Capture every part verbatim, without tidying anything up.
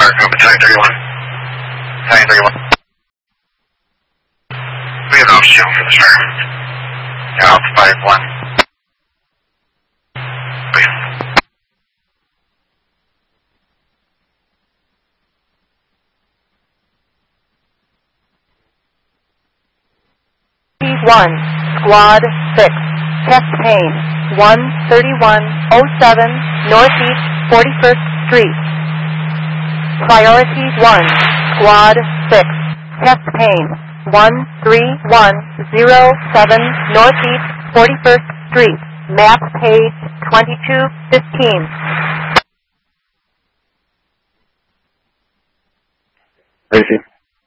Park, over Italian thirty-one. Italian thirty-one. We have off show for the star. Yeah, Alpha five one. one, Squad six, chest pain, one thirty-one oh seven Northeast forty-first Street. Priority one, Squad six, chest pain, one three one oh seven Northeast forty-first Street, map page twenty-two fifteen. Thank you.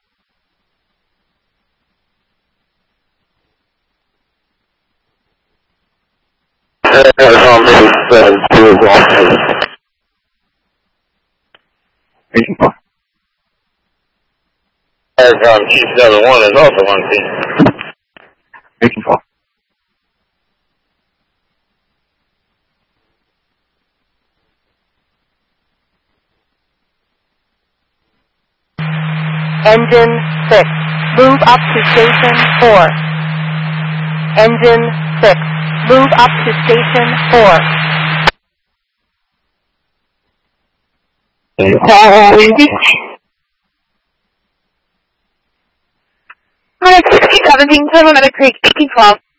Arizona maybe seven two is also. Arizona Chief seven one is also one team. Making call. Engine six, move up to station four. Engine six, move up to station four. sixty seventeen, Turbo Medic Creek, eighteen twelve.